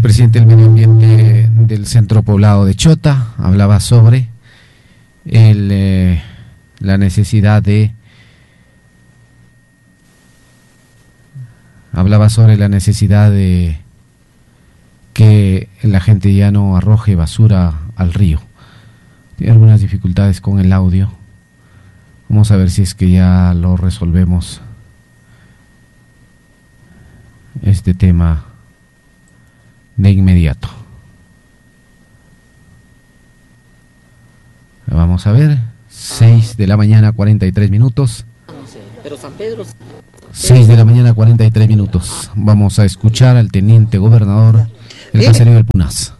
presidente del Medio Ambiente del Centro Poblado de Chota hablaba sobre la necesidad de que la gente ya no arroje basura al río. Tiene algunas dificultades con el audio. Vamos a ver si es que ya lo resolvemos, este tema, de inmediato. Vamos a ver, 6 de la mañana 43 minutos. Pero San Pedro... 6 de la mañana 43 minutos. Vamos a escuchar al teniente gobernador del Caserío del Punas.